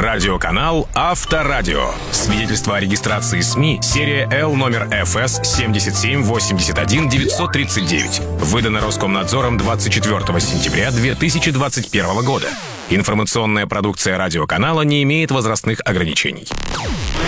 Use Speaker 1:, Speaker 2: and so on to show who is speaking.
Speaker 1: Радиоканал Авторадио. Свидетельство о регистрации СМИ. Серия Л номер ФС 7781-939. Выдано Роскомнадзором 24 сентября 2021 года. Информационная продукция радиоканала не имеет возрастных ограничений.